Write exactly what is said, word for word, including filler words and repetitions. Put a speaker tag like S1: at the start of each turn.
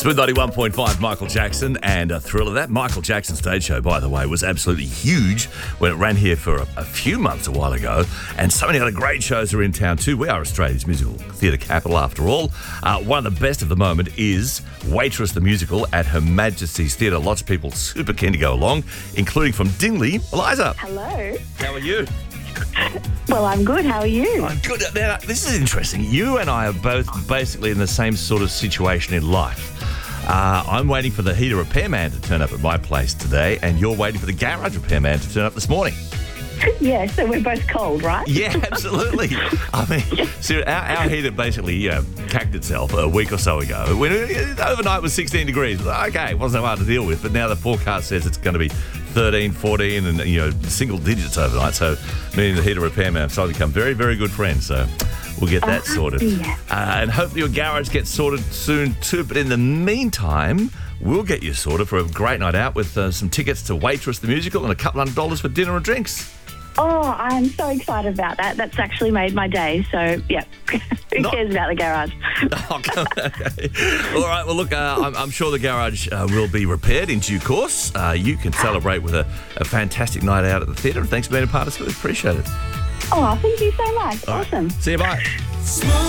S1: Smooth ninety-one point five, Michael Jackson, and a Thriller. That Michael Jackson stage show, by the way, was absolutely huge when it ran here for a, a few months a while ago, and so many other great shows are in town too. We are Australia's musical theatre capital, after all. Uh, one of the best of the moment is Waitress the Musical at Her Majesty's Theatre. Lots of people super keen to go along, including from Dingley. Eliza.
S2: Hello.
S1: How are you?
S2: Well, I'm good. How are you?
S1: I'm good. Now, this is interesting. You and I are both basically in the same sort of situation in life. Uh, I'm waiting for the heater repairman to turn up at my place today, and you're waiting for the garage repairman to turn up this morning.
S2: Yeah, so we're both cold, right?
S1: Yeah, absolutely. I mean, so our, our heater basically you know, cacked itself a week or so ago. When it, overnight was sixteen degrees. Okay, it wasn't hard to deal with, but now the forecast says it's going to be thirteen, fourteen, and you know single digits overnight. So, meaning the heater repairman have suddenly become very, very good friends. So, we'll get that
S2: Oh,
S1: sorted.
S2: yeah.
S1: Uh, and hopefully your garage gets sorted soon too. But in the meantime, we'll get you sorted for a great night out with uh, some tickets to Waitress the Musical and a couple hundred dollars for dinner and drinks.
S2: Oh, I'm so excited about that. That's actually made my day. So, yeah, who
S1: Not-
S2: cares about the garage?
S1: Oh, come on. Okay. All right. Well, look, uh, I'm, I'm sure the garage uh, will be repaired in due course. Uh, you can celebrate with a, a fantastic night out at the theatre. And thanks for being a part of it. Appreciate it.
S2: Oh, thank you so much.
S1: All right.
S2: Awesome.
S1: See you. Bye.